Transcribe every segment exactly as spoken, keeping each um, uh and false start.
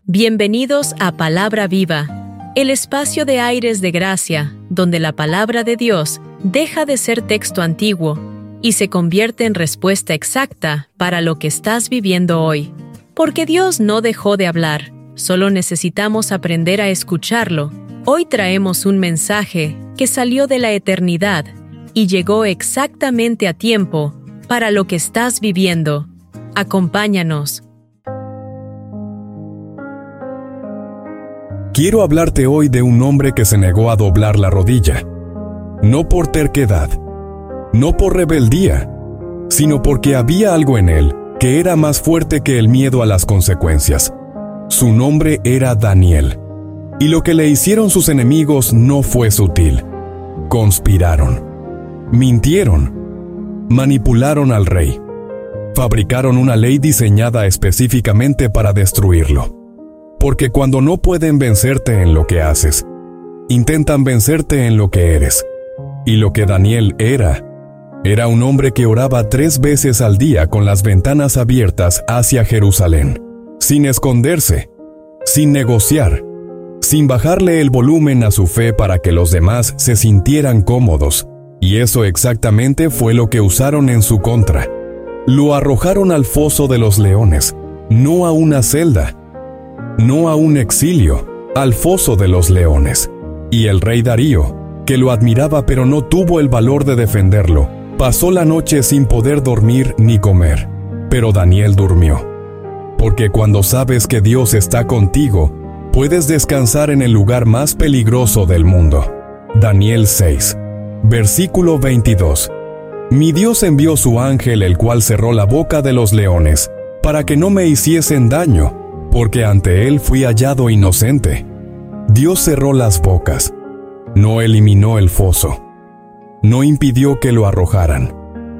Bienvenidos a Palabra Viva, el espacio de aires de gracia, donde la palabra de Dios deja de ser texto antiguo y se convierte en respuesta exacta para lo que estás viviendo hoy. Porque Dios no dejó de hablar, solo necesitamos aprender a escucharlo. Hoy traemos un mensaje que salió de la eternidad y llegó exactamente a tiempo para lo que estás viviendo. Acompáñanos. Quiero hablarte hoy de un hombre que se negó a doblar la rodilla, no por terquedad, no por rebeldía, sino porque había algo en él que era más fuerte que el miedo a las consecuencias. Su nombre era Daniel, y lo que le hicieron sus enemigos no fue sutil. Conspiraron, mintieron, manipularon al rey, fabricaron una ley diseñada específicamente para destruirlo. Porque cuando no pueden vencerte en lo que haces, intentan vencerte en lo que eres. Y lo que Daniel era, era un hombre que oraba tres veces al día con las ventanas abiertas hacia Jerusalén, sin esconderse, sin negociar, sin bajarle el volumen a su fe para que los demás se sintieran cómodos. Y eso exactamente fue lo que usaron en su contra. Lo arrojaron al foso de los leones, no a una celda, no a un exilio, al foso de los leones. Y el rey Darío, que lo admiraba pero no tuvo el valor de defenderlo, pasó la noche sin poder dormir ni comer. Pero Daniel durmió. Porque cuando sabes que Dios está contigo, puedes descansar en el lugar más peligroso del mundo. Daniel seis, versículo veintidós. Mi Dios envió su ángel, el cual cerró la boca de los leones, para que no me hiciesen daño, porque ante él fui hallado inocente. Dios cerró las bocas, no eliminó el foso, no impidió que lo arrojaran,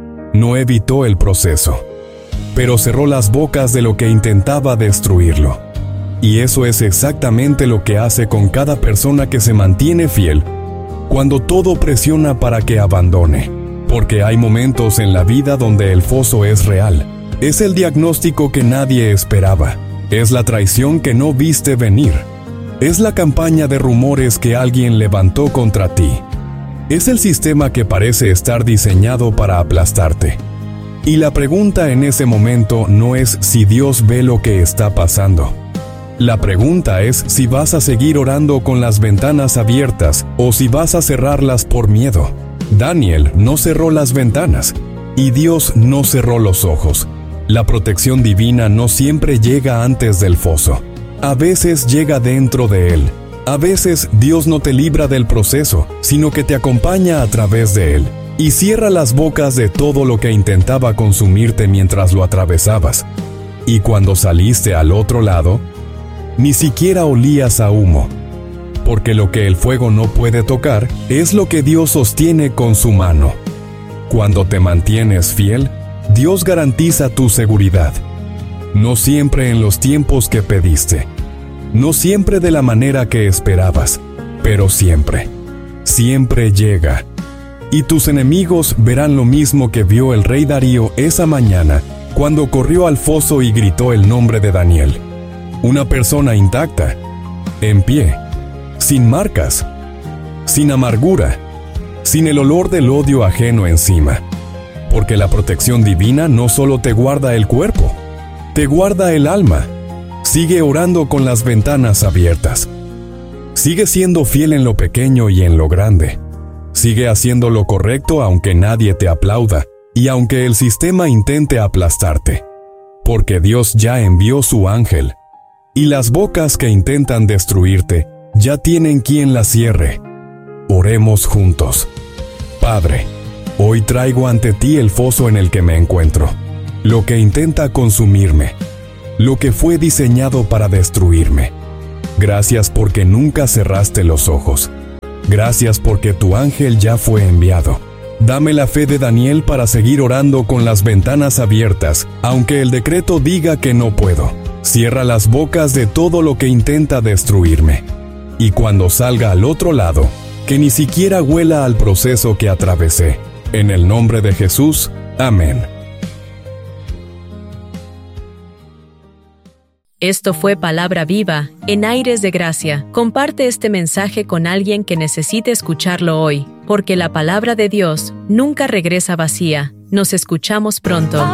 no evitó el proceso, pero cerró las bocas de lo que intentaba destruirlo. Y eso es exactamente lo que hace con cada persona que se mantiene fiel, cuando todo presiona para que abandone. Porque hay momentos en la vida donde el foso es real, es el diagnóstico que nadie esperaba. Es la traición que no viste venir. Es la campaña de rumores que alguien levantó contra ti. Es el sistema que parece estar diseñado para aplastarte. Y la pregunta en ese momento no es si Dios ve lo que está pasando. La pregunta es si vas a seguir orando con las ventanas abiertas o si vas a cerrarlas por miedo. Daniel no cerró las ventanas y Dios no cerró los ojos. La protección divina no siempre llega antes del foso. A veces llega dentro de él. A veces Dios no te libra del proceso, sino que te acompaña a través de él. Y cierra las bocas de todo lo que intentaba consumirte mientras lo atravesabas. Y cuando saliste al otro lado, ni siquiera olías a humo. Porque lo que el fuego no puede tocar es lo que Dios sostiene con su mano. Cuando te mantienes fiel, Dios garantiza tu seguridad. No siempre en los tiempos que pediste. No siempre de la manera que esperabas. Pero siempre, siempre llega. Y tus enemigos verán lo mismo que vio el rey Darío esa mañana, cuando corrió al foso y gritó el nombre de Daniel. Una persona intacta, en pie, sin marcas, sin amargura, sin el olor del odio ajeno encima. Porque la protección divina no solo te guarda el cuerpo, te guarda el alma. Sigue orando con las ventanas abiertas. Sigue siendo fiel en lo pequeño y en lo grande. Sigue haciendo lo correcto aunque nadie te aplauda y aunque el sistema intente aplastarte. Porque Dios ya envió su ángel. Y las bocas que intentan destruirte ya tienen quien las cierre. Oremos juntos. Padre, hoy traigo ante ti el foso en el que me encuentro, lo que intenta consumirme, lo que fue diseñado para destruirme. Gracias porque nunca cerraste los ojos. Gracias porque tu ángel ya fue enviado. Dame la fe de Daniel para seguir orando con las ventanas abiertas, aunque el decreto diga que no puedo. Cierra las bocas de todo lo que intenta destruirme. Y cuando salga al otro lado, que ni siquiera huela al proceso que atravesé. En el nombre de Jesús, amén. Esto fue Palabra Viva, en Aires de Gracia. Comparte este mensaje con alguien que necesite escucharlo hoy, porque la palabra de Dios nunca regresa vacía. Nos escuchamos pronto.